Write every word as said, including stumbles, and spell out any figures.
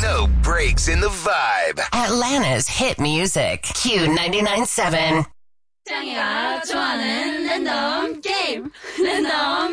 No breaks in the vibe. Atlanta's hit music. Q ninety-nine point seven. 짱이가 좋아하는 랜덤 게임. 랜덤